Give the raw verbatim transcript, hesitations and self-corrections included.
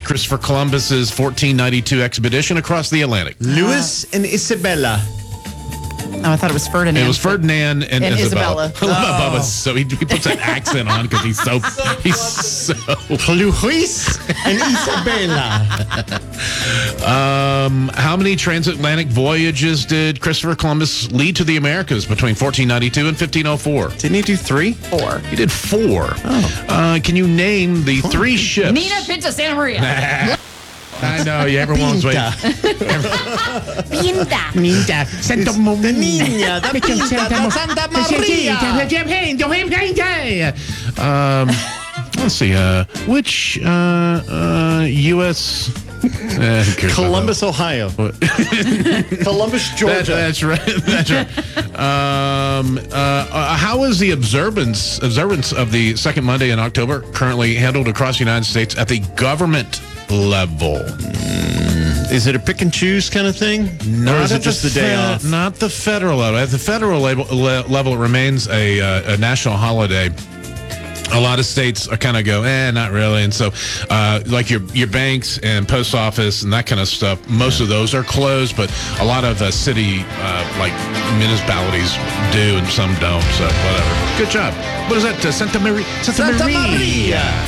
Christopher Columbus's fourteen ninety-two expedition across the Atlantic? Louis and Isabella. Oh, I thought it was Ferdinand. It was Ferdinand and, And Isabella. Isabella. I love Bubba. So he, he puts that accent on because he's so, he's so. Louis and Isabella. Um, how many transatlantic voyages did Christopher Columbus lead to the Americas between fourteen ninety-two and fifteen oh four? Didn't he do three? Four. He did four. Oh. Uh, can you name the three ships? Nina Pinta Santa Maria. I know, yeah, everyone's waiting. Pinta. Pinta. Santa the Nina, the Pinta, the Santa Maria. Um, let's see. Uh, which uh, uh, U S Uh, who cares about Columbus, Ohio. Columbus, that? Georgia. That- that's right. That's right. Um, uh, uh, how is the observance observance of the second Monday in October currently handled across the United States at the government level? Is it a pick and choose kind of thing? or is at it just the day fe- off? Not the federal level. At the federal level, le- level it remains a, uh, a national holiday. A lot of states are kind of go, eh, not really. And so, uh, like your your banks and post office and that kind of stuff, most of those are closed, but a lot of uh, city, uh, like municipalities do and some don't. So, whatever. Good job. What is that? Uh, Santa Maria? Santa, Santa Maria. Maria.